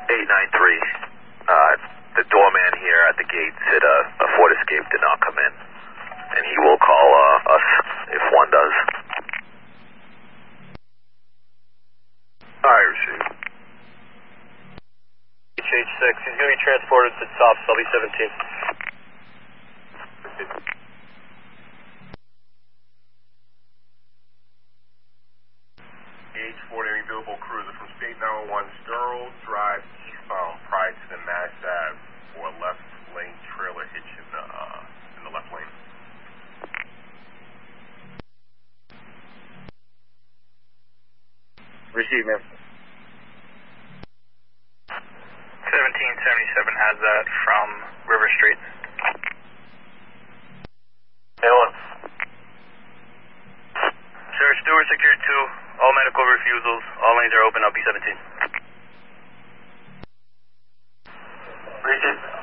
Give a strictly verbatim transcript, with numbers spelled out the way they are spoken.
eight nine three. Uh, the doorman here at the gate said a, a Ford Escape did not come in. And he will call uh, us if one does. Alright, receive. H H six, he's going to be transported to top Sully seventeen. H Ford Any Billable Cruiser from State nine one one, Sterl Drive eastbound prior to the Mass Ave for a left lane trailer hitch in the, uh, in the left lane. Receive, man. seventeen seventy-seven has that from River Street. Anyone? Sir, Stewart secured two. All medical refusals. All lanes are open. I'll be seventeen. Richard?